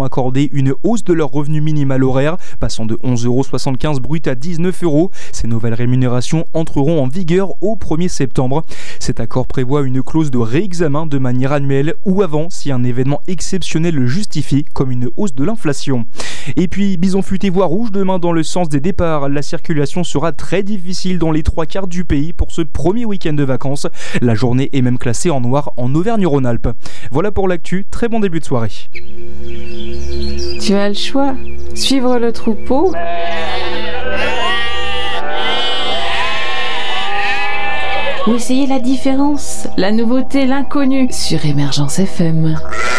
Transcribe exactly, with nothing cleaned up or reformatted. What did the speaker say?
ont accordé une hausse de leur revenu minimal horaire, passant de onze euros soixante-quinze brut à dix-neuf euros. Ces nouvelles rémunérations entreront en vigueur au premier septembre. Cet accord prévoit une clause de réexamen de manière annuelle ou avant si un événement exceptionnel le justifie, comme une hausse de l'inflation. Et puis, bison futé voie rouge demain dans le sens des départs. La circulation sera très difficile dans les trois quarts du pays pour ce premier week-end de vacances. La journée est même classée en noir en Auvergne-Rhône-Alpes. Voilà pour l'actu, très bon début de soirée. Tu as le choix, suivre le troupeau ou essayer la différence, la nouveauté, l'inconnu sur Émergence F M.